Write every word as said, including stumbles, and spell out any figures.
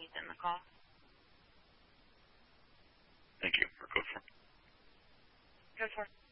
he's in the call. Thank you. Or go for it. Go for it.